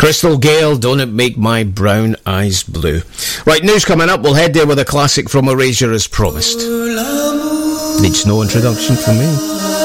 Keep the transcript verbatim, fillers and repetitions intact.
Crystal Gale, Don't It Make My Brown Eyes Blue. Right, news coming up. We'll head there with a classic from Erasure as promised. Needs no introduction from me.